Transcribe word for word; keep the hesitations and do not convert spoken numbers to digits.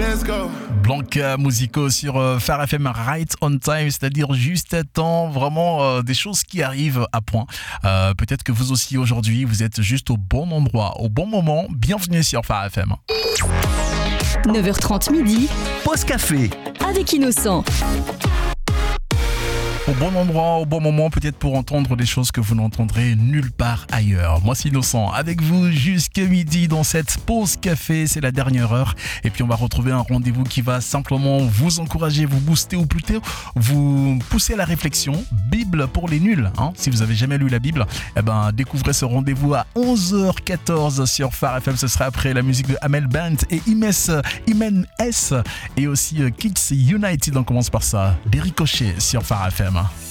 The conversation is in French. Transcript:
Let's go. Blanca Musico sur euh, Phare F M, right on time, c'est-à-dire juste à temps, vraiment euh, des choses qui arrivent à point. Euh, peut-être que vous aussi aujourd'hui, vous êtes juste au bon endroit, au bon moment. Bienvenue sur Phare F M. neuf heures trente midi, Pause café avec Innocent. Au bon endroit, au bon moment, peut-être pour entendre des choses que vous n'entendrez nulle part ailleurs. Moi, c'est Innocent, avec vous jusqu'à midi dans cette pause café. C'est la dernière heure. Et puis, on va retrouver un rendez-vous qui va simplement vous encourager, vous booster ou plutôt vous pousser à la réflexion. Bible pour les nuls. Hein. Si vous n'avez jamais lu la Bible, eh ben, découvrez ce rendez-vous à onze heures quatorze sur Phare F M. Ce sera après la musique de Amel Bent et Imes, Imen S. Et aussi Kids United. On commence par ça. Des ricochets sur Phare F M.